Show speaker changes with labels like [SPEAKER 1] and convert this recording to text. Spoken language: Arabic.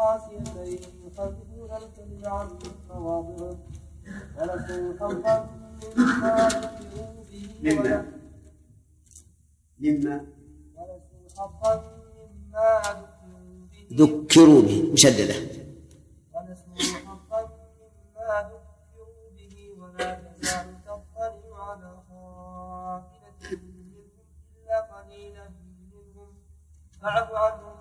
[SPEAKER 1] قاسيتين يحرفون الكلم عن مواضعه ونسوا حظا مما
[SPEAKER 2] ذكروا به مشددة
[SPEAKER 1] ونسوا حظا مما ذكروا به ولا تزال تطلع على خائنة منهم إلا قليلا منهم فاعف عنهم